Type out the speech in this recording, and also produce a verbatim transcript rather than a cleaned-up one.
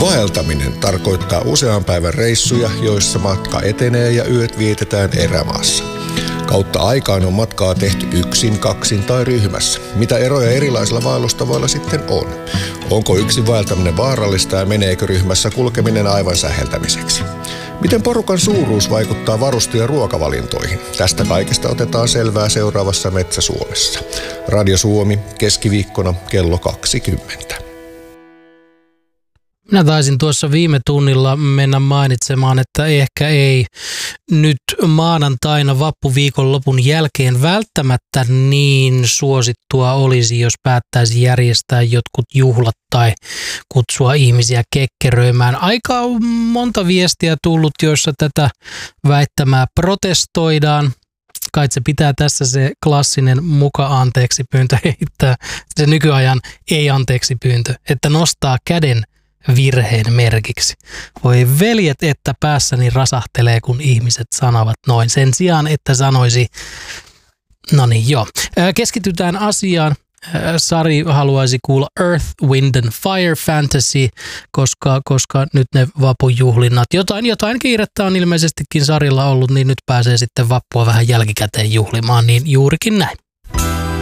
Vaeltaminen tarkoittaa usean päivän reissuja, joissa matka etenee ja yöt vietetään erämaassa. Kautta aikaan on matkaa tehty yksin, kaksin tai ryhmässä. Mitä eroja erilaisilla vaellustavoilla sitten on? Onko yksin vaeltaminen vaarallista ja meneekö ryhmässä kulkeminen aivan säheltämiseksi? Miten porukan suuruus vaikuttaa varuste- ja ruokavalintoihin? Tästä kaikesta otetaan selvää seuraavassa Metsä Suomessa. Radio Suomi, keskiviikkona kello kaksikymmentä. Minä taisin tuossa viime tunnilla mennä mainitsemaan, että ehkä ei nyt maanantaina vappuviikonlopun jälkeen välttämättä niin suosittua olisi, jos päättäisi järjestää jotkut juhlat tai kutsua ihmisiä kekkeröimään. Aika monta viestiä tullut, joissa tätä väittämää protestoidaan. Kai se pitää tässä se klassinen muka anteeksi pyyntö heittää, se nykyajan ei anteeksi pyyntö, että nostaa käden virheen merkiksi. Voi veljet, että päässäni rasahtelee, kun ihmiset sanovat noin. Sen sijaan, että sanoisi, no niin joo. Keskitytään asiaan. Sari haluaisi kuulla Earth, Wind and Fire Fantasy, koska, koska nyt ne vapujuhlinnat, jotain, jotain kiirettä on ilmeisestikin Sarilla ollut, niin nyt pääsee sitten vappua vähän jälkikäteen juhlimaan, niin juurikin näin.